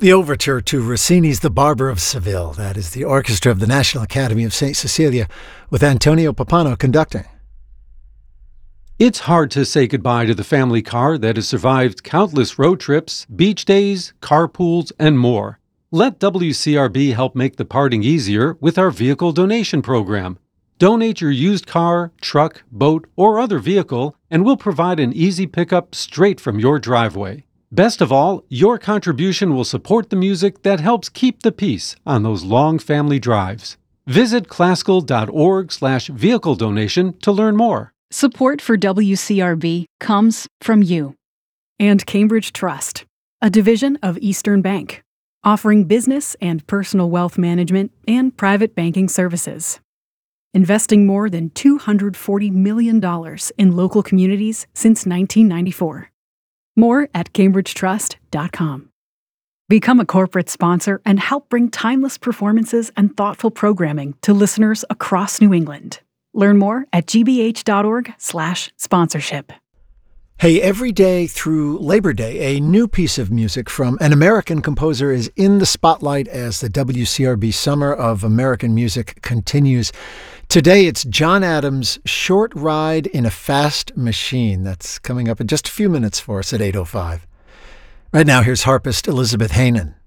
The overture to Rossini's The Barber of Seville. That is the orchestra of the National Academy of St. Cecilia, with Antonio Pappano conducting. It's hard to say goodbye to the family car that has survived countless road trips, beach days, carpools, and more. Let WCRB help make the parting easier with our vehicle donation program. Donate your used car, truck, boat, or other vehicle, and we'll provide an easy pickup straight from your driveway. Best of all, your contribution will support the music that helps keep the peace on those long family drives. Visit classical.org/vehicle donation to learn more. Support for WCRB comes from you. And Cambridge Trust, a division of Eastern Bank, offering business and personal wealth management and private banking services. Investing more than $240 million in local communities since 1994. More at cambridgetrust.com. Become a corporate sponsor and help bring timeless performances and thoughtful programming to listeners across New England. Learn more at gbh.org/sponsorship. Hey, every day through Labor Day, a new piece of music from an American composer is in the spotlight as the WCRB Summer of American Music continues. Today, it's John Adams' Short Ride in a Fast Machine. That's coming up in just a few minutes for us at 8:05. Right now, here's harpist Elizabeth Heynen.